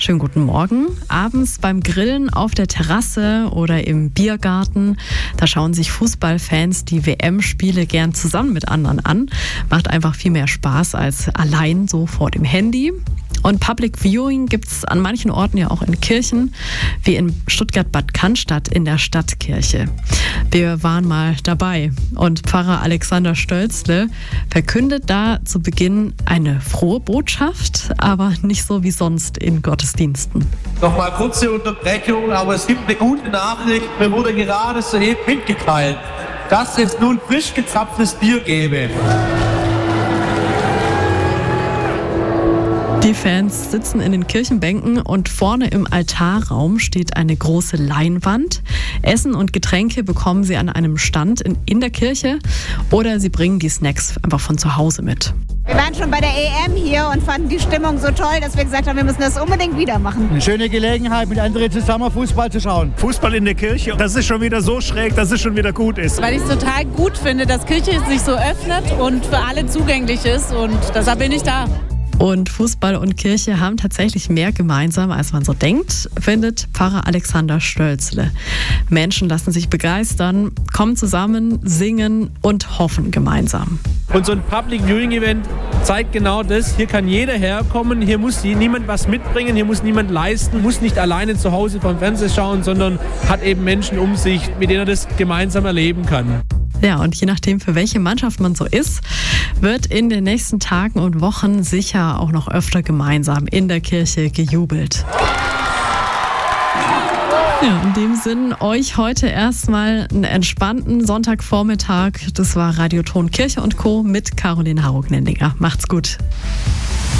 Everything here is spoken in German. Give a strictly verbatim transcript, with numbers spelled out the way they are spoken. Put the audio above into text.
Schönen guten Morgen. Abends beim Grillen auf der Terrasse oder im Biergarten, da schauen sich Fußballfans die W M-Spiele gern zusammen mit anderen an. Macht einfach viel mehr Spaß als allein so vor dem Handy. Und Public Viewing gibt es an manchen Orten ja auch in Kirchen, wie in Stuttgart-Bad Cannstatt in der Stadtkirche. Wir waren mal dabei und Pfarrer Alexander Stölzle verkündet da zu Beginn eine frohe Botschaft, aber nicht so wie sonst in Gottesdiensten. Nochmal kurze Unterbrechung, aber es gibt eine gute Nachricht. Mir wurde gerade soeben mitgeteilt, dass es nun frisch gezapftes Bier gäbe. Die Fans sitzen in den Kirchenbänken und vorne im Altarraum steht eine große Leinwand. Essen und Getränke bekommen sie an einem Stand in, in der Kirche oder sie bringen die Snacks einfach von zu Hause mit. Wir waren schon bei der E M hier und fanden die Stimmung so toll, dass wir gesagt haben, wir müssen das unbedingt wieder machen. Eine schöne Gelegenheit, mit anderen zusammen Fußball zu schauen. Fußball in der Kirche, das ist schon wieder so schräg, dass es schon wieder gut ist. Weil ich es total gut finde, dass Kirche sich so öffnet und für alle zugänglich ist und deshalb bin ich da. Und Fußball und Kirche haben tatsächlich mehr gemeinsam, als man so denkt, findet Pfarrer Alexander Stölzle. Menschen lassen sich begeistern, kommen zusammen, singen und hoffen gemeinsam. Und so ein Public Viewing Event zeigt genau das. Hier kann jeder herkommen, hier muss niemand was mitbringen, hier muss niemand leisten, muss nicht alleine zu Hause vom Fernseher schauen, sondern hat eben Menschen um sich, mit denen er das gemeinsam erleben kann. Ja, und je nachdem, für welche Mannschaft man so ist, wird in den nächsten Tagen und Wochen sicher auch noch öfter gemeinsam in der Kirche gejubelt. Ja, in dem Sinn euch heute erstmal einen entspannten Sonntagvormittag. Das war Radioton Kirche und Co. mit Caroline Harrog-Nendinger. Macht's gut.